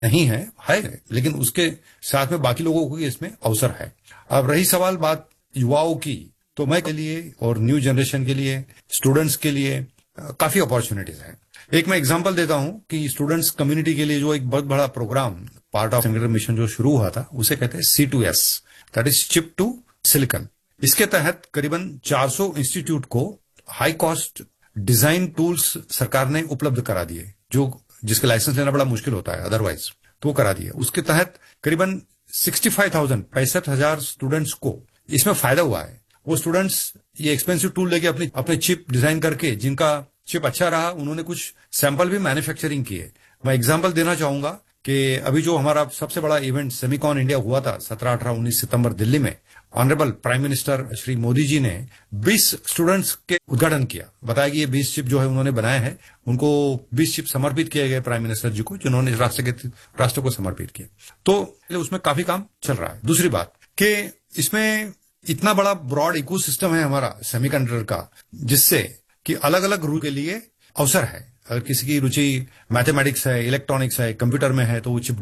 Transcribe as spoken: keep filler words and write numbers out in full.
नहीं है, है, लेकिन उसके साथ में बाकी लोगों को भी इसमें अवसर है। अब रही सवाल बात युवाओं की, तो मैं के लिए और न्यू जनरेशन के लिए, स्टूडेंट्स के लिए काफी अपॉर्चुनिटीज हैं। एक मैं एग्जांपल देता हूं कि स्टूडेंट्स कम्युनिटी के लिए जो एक बहुत बड़ा programme part of semiconductor mission जो शुरू हुआ था, उसे कहते हैं सी to S, that is chip to silicon. इसके तहत करीबन चार सौ इंस्टीट्यूट को हाई कॉस्ट डिजाइन टूल्स सरकार ने उपलब्ध करा दिए, जो जिसके लाइसेंस लेना बड़ा मुश्किल होता है अदरवाइज, तो वो करा दिए। उसके तहत करीबन सिक्सटी फाइव थाउजेंड पैंसठ हजार स्टूडेंट्स को इसमें फायदा हुआ है। वो स्टूडेंट्स ये एक्सपेंसिव टूल लेके अपनी अपने चिप डिजाइन करके, जिनका चिप अच्छा रहा, उन्होंने कुछ सैंपल भी मैन्युफैक्चरिंग किए। मैं एग्जांपल देना चाहूंगा कि अभी जो हमारा सबसे बड़ा इवेंट सेमिकॉन इंडिया हुआ था सत्रह अठारह उन्नीस सितंबर दिल्ली में, honourable prime minister Shri Modi ji ने बीस स्टूडेंट्स के उद्घाटन किया। बताया कि ये बीस चिप जो है उन्होंने बनाए हैं, उनको बीस चिप समर्पित किए गए प्राइम मिनिस्टर जी को, जिन्होंने राष्ट्र के राष्ट्र को समर्पित किया। तो उसमें काफी काम चल रहा है। दूसरी बात कि इसमें इतना बड़ा ब्रॉड इकोसिस्टम है हमारा सेमीकंडक्टर का, जिससे कि अलग अलग रूल के लिए अवसर है। अगर किसी की रुचि मैथमेटिक्स है, इलेक्ट्रॉनिक्स है, कंप्यूटर में है, तो वो चिप